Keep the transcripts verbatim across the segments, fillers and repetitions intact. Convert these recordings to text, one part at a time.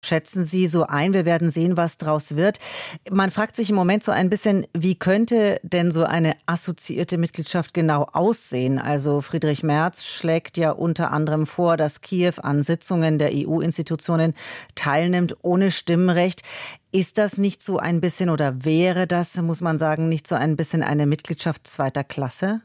schätzen Sie so ein? Wir werden sehen, was draus wird. Man fragt sich im Moment so ein bisschen, wie könnte denn so eine assoziierte Mitgliedschaft genau aussehen? Also Friedrich Merz schlägt ja unter anderem vor, dass Kiew an Sitzungen der E U-Institutionen teilnimmt ohne Stimmrecht. Ist das nicht so ein bisschen oder wäre das, muss man sagen, nicht so ein bisschen eine Mitgliedschaft zweiter Klasse?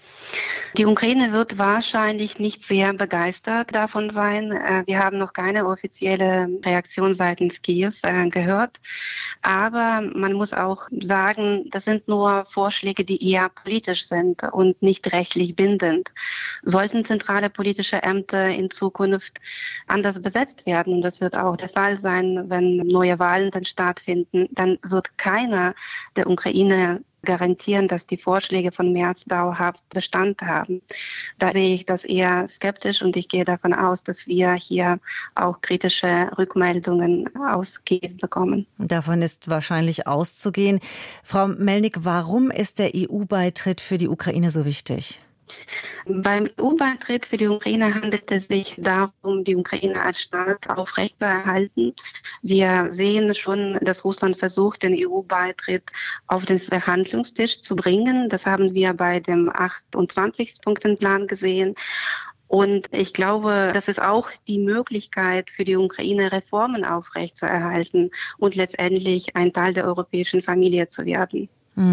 Die Ukraine wird wahrscheinlich nicht sehr begeistert davon sein. Wir haben noch keine offizielle Reaktion seitens Kiew gehört. Aber man muss auch sagen, das sind nur Vorschläge, die eher politisch sind und nicht rechtlich bindend. Sollten zentrale politische Ämter in Zukunft anders besetzt werden, und das wird auch der Fall sein, wenn neue Wahlen dann stattfinden, dann wird keiner der Ukraine garantieren, dass die Vorschläge von Merz dauerhaft Bestand haben. Da sehe ich das eher skeptisch und ich gehe davon aus, dass wir hier auch kritische Rückmeldungen aus Kiew bekommen. Davon ist wahrscheinlich auszugehen. Frau Melnyk, warum ist der E U-Beitritt für die Ukraine so wichtig? Beim E U-Beitritt für die Ukraine handelt es sich darum, die Ukraine als Staat aufrechtzuerhalten. Wir sehen schon, dass Russland versucht, den E U-Beitritt auf den Verhandlungstisch zu bringen. Das haben wir bei dem achtundzwanzig-Punkten-Plan gesehen. Und ich glaube, das ist auch die Möglichkeit für die Ukraine, Reformen aufrechtzuerhalten und letztendlich ein Teil der europäischen Familie zu werden.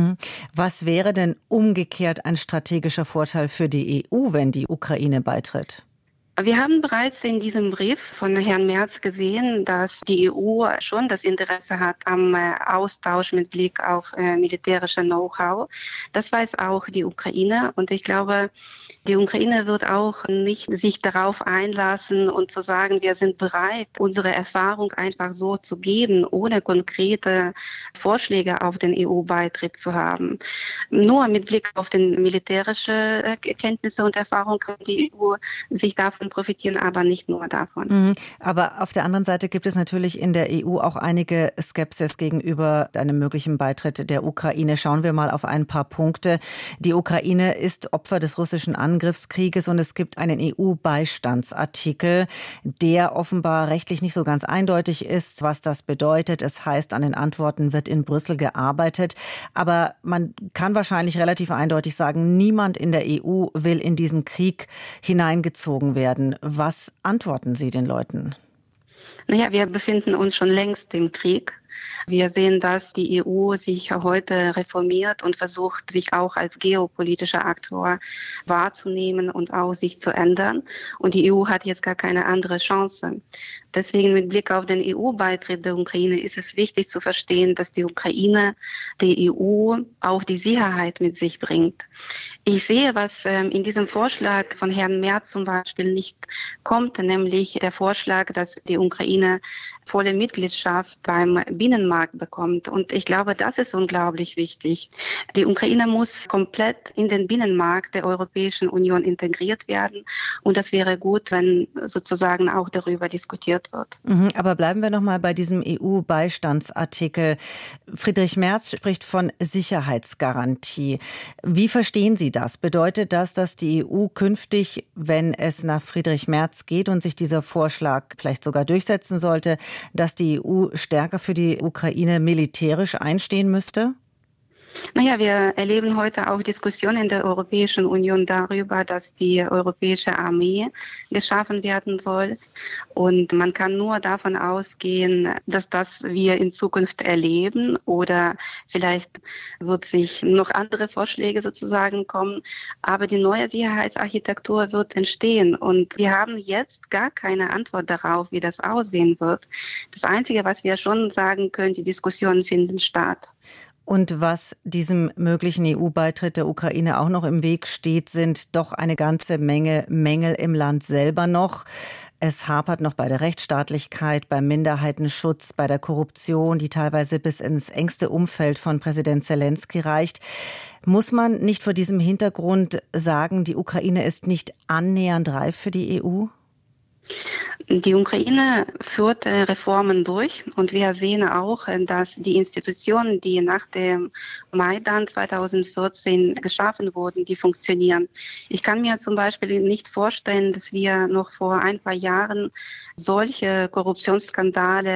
Was wäre denn umgekehrt ein strategischer Vorteil für die E U, wenn die Ukraine beitritt? Wir haben bereits in diesem Brief von Herrn Merz gesehen, dass die E U schon das Interesse hat am Austausch mit Blick auf äh, militärische Know-how. Das weiß auch die Ukraine und ich glaube, die Ukraine wird auch nicht sich darauf einlassen und zu sagen, wir sind bereit, unsere Erfahrung einfach so zu geben, ohne konkrete Vorschläge auf den E U-Beitritt zu haben. Nur mit Blick auf den militärische Kenntnisse und Erfahrung kann die E U sich davon profitieren, aber nicht nur davon. Aber auf der anderen Seite gibt es natürlich in der E U auch einige Skepsis gegenüber einem möglichen Beitritt der Ukraine. Schauen wir mal auf ein paar Punkte. Die Ukraine ist Opfer des russischen Angriffskrieges und es gibt einen E U-Beistandsartikel, der offenbar rechtlich nicht so ganz eindeutig ist, was das bedeutet. Es heißt, an den Antworten wird in Brüssel gearbeitet. Aber man kann wahrscheinlich relativ eindeutig sagen, niemand in der E U will in diesen Krieg hineingezogen werden. Was antworten Sie den Leuten? Naja, wir befinden uns schon längst im Krieg. Wir sehen, dass die E U sich heute reformiert und versucht, sich auch als geopolitischer Aktor wahrzunehmen und auch sich zu ändern. Und die E U hat jetzt gar keine andere Chance. Deswegen mit Blick auf den E U-Beitritt der Ukraine ist es wichtig zu verstehen, dass die Ukraine die E U auch die Sicherheit mit sich bringt. Ich sehe, was ähm, in diesem Vorschlag von Herrn Merz zum Beispiel nicht kommt, nämlich der Vorschlag, dass die Ukraine volle Mitgliedschaft beim Binnenmarkt bekommt. Und ich glaube, das ist unglaublich wichtig. Die Ukraine muss komplett in den Binnenmarkt der Europäischen Union integriert werden. Und das wäre gut, wenn sozusagen auch darüber diskutiert wird. Aber bleiben wir noch mal bei diesem E U-Beistandsartikel. Friedrich Merz spricht von Sicherheitsgarantie. Wie verstehen Sie das? Bedeutet das, dass die E U künftig, wenn es nach Friedrich Merz geht und sich dieser Vorschlag vielleicht sogar durchsetzen sollte, dass die E U stärker für die Ukraine militärisch einstehen müsste? Naja, wir erleben heute auch Diskussionen in der Europäischen Union darüber, dass die europäische Armee geschaffen werden soll. Und man kann nur davon ausgehen, dass das wir in Zukunft erleben oder vielleicht wird sich noch andere Vorschläge sozusagen kommen. Aber die neue Sicherheitsarchitektur wird entstehen und wir haben jetzt gar keine Antwort darauf, wie das aussehen wird. Das Einzige, was wir schon sagen können, die Diskussionen finden statt. Und was diesem möglichen E U-Beitritt der Ukraine auch noch im Weg steht, sind doch eine ganze Menge Mängel im Land selber noch. Es hapert noch bei der Rechtsstaatlichkeit, beim Minderheitenschutz, bei der Korruption, die teilweise bis ins engste Umfeld von Präsident Selenskyj reicht. Muss man nicht vor diesem Hintergrund sagen, die Ukraine ist nicht annähernd reif für die E U? Die Ukraine führt Reformen durch und wir sehen auch, dass die Institutionen, die nach dem Maidan zweitausendvierzehn geschaffen wurden, die funktionieren. Ich kann mir zum Beispiel nicht vorstellen, dass wir noch vor ein paar Jahren solche Korruptionsskandale